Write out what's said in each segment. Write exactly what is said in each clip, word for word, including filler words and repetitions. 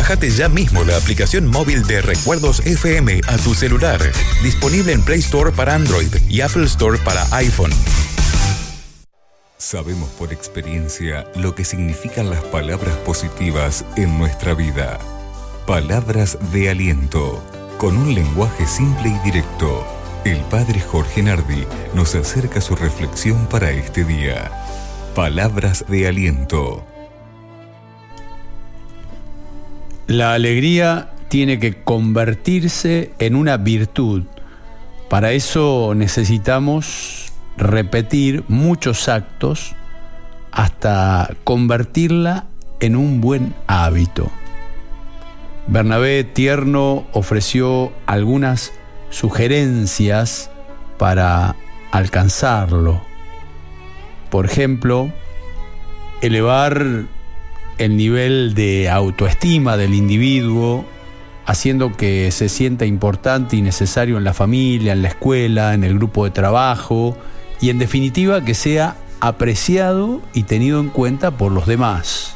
Bájate ya mismo la aplicación móvil de Recuerdos F M a tu celular. Disponible en Play Store para Android y Apple Store para iPhone. Sabemos por experiencia lo que significan las palabras positivas en nuestra vida. Palabras de aliento, con un lenguaje simple y directo. El padre Jorge Nardi nos acerca su reflexión para este día. Palabras de aliento. La alegría tiene que convertirse en una virtud. Para eso necesitamos repetir muchos actos hasta convertirla en un buen hábito. Bernabé Tierno ofreció algunas sugerencias para alcanzarlo. Por ejemplo, elevar el nivel de autoestima del individuo, haciendo que se sienta importante y necesario en la familia, en la escuela, en el grupo de trabajo y en definitiva que sea apreciado y tenido en cuenta por los demás.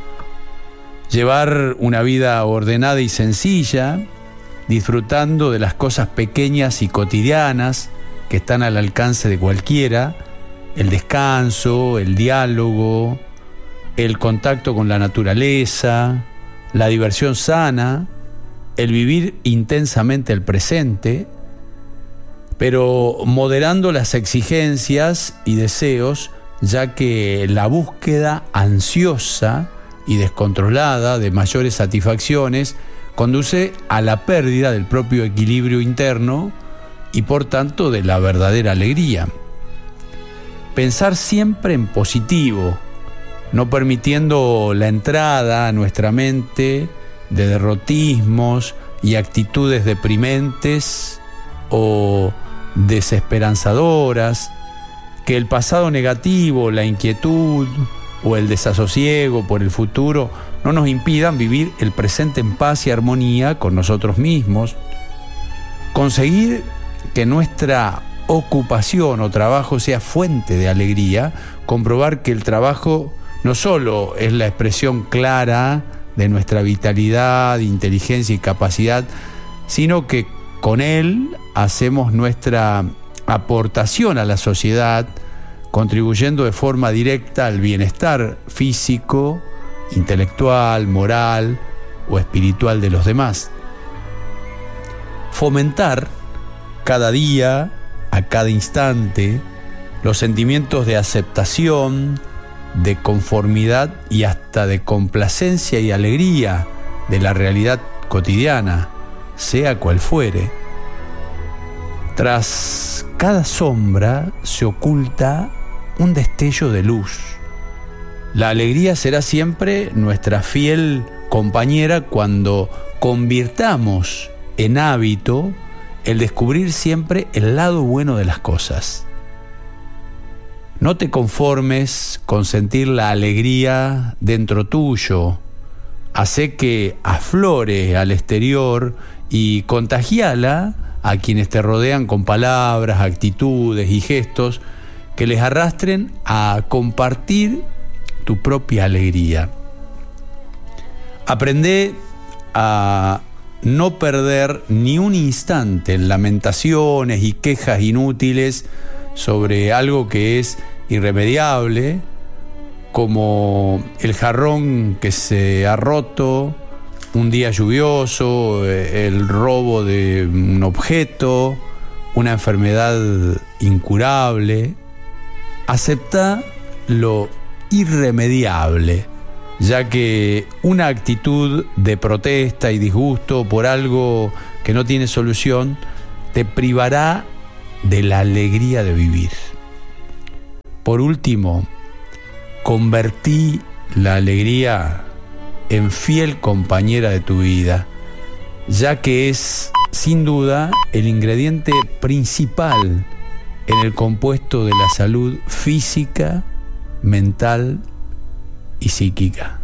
Llevar una vida ordenada y sencilla, disfrutando de las cosas pequeñas y cotidianas que están al alcance de cualquiera, el descanso, el diálogo, el contacto con la naturaleza, la diversión sana, el vivir intensamente el presente, pero moderando las exigencias y deseos, ya que la búsqueda ansiosa y descontrolada de mayores satisfacciones conduce a la pérdida del propio equilibrio interno y por tanto de la verdadera alegría. Pensar siempre en positivo, no permitiendo la entrada a nuestra mente de derrotismos y actitudes deprimentes o desesperanzadoras, que el pasado negativo, la inquietud o el desasosiego por el futuro no nos impidan vivir el presente en paz y armonía con nosotros mismos. Conseguir que nuestra ocupación o trabajo sea fuente de alegría, comprobar que el trabajo no solo es la expresión clara de nuestra vitalidad, inteligencia y capacidad, sino que con él hacemos nuestra aportación a la sociedad, contribuyendo de forma directa al bienestar físico, intelectual, moral o espiritual de los demás. Fomentar cada día, a cada instante, los sentimientos de aceptación, de conformidad y hasta de complacencia y alegría de la realidad cotidiana, sea cual fuere. Tras cada sombra se oculta un destello de luz. La alegría será siempre nuestra fiel compañera cuando convirtamos en hábito el descubrir siempre el lado bueno de las cosas. No te conformes con sentir la alegría dentro tuyo. Hacé que aflore al exterior y contagiala a quienes te rodean con palabras, actitudes y gestos que les arrastren a compartir tu propia alegría. Aprende a no perder ni un instante en lamentaciones y quejas inútiles sobre algo que es irremediable, como el jarrón que se ha roto, un día lluvioso, el robo de un objeto, una enfermedad incurable. Acepta lo irremediable, ya que una actitud de protesta y disgusto por algo que no tiene solución te privará de la alegría de vivir. Por último, convertí la alegría en fiel compañera de tu vida, ya que es, sin duda, el ingrediente principal en el compuesto de la salud física, mental y psíquica.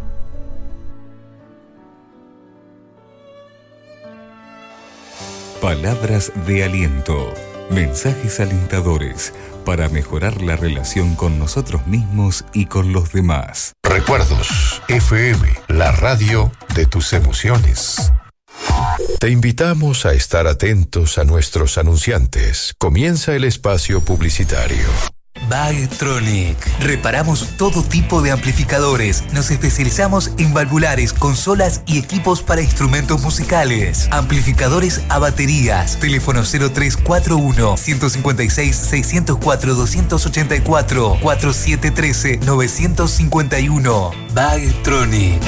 Palabras de aliento. Mensajes alentadores para mejorar la relación con nosotros mismos y con los demás. Recuerdos F M, la radio de tus emociones. Te invitamos a estar atentos a nuestros anunciantes. Comienza el espacio publicitario. Bagtronic. Reparamos todo tipo de amplificadores. Nos especializamos en valvulares, consolas y equipos para instrumentos musicales. Amplificadores a baterías. Teléfono cero tres cuatro uno, uno cinco seis, seis cero cuatro, dos ocho cuatro, cuatro siete uno tres, nueve cinco uno. Bagtronic.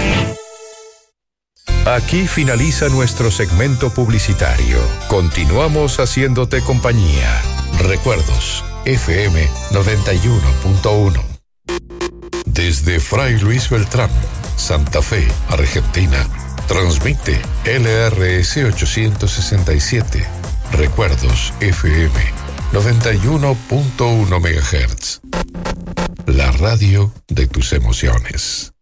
Aquí finaliza nuestro segmento publicitario. Continuamos haciéndote compañía. Recuerdos F M noventa y uno punto uno. Desde Fray Luis Beltrán, Santa Fe, Argentina, transmite L R S ochocientos sesenta y siete. Recuerdos F M noventa y uno punto uno megahertz. La radio de tus emociones.